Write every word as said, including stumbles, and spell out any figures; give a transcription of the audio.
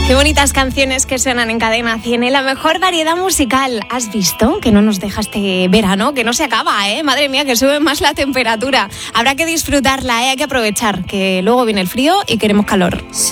Qué bonitas canciones que suenan en Cadena cien, ¿eh? La mejor variedad musical. ¿Has visto que no nos deja este verano? Que no se acaba, ¿eh? Madre mía, que sube más la temperatura. Habrá que disfrutarla, ¿eh? Hay que aprovechar, que luego viene el frío y queremos calor.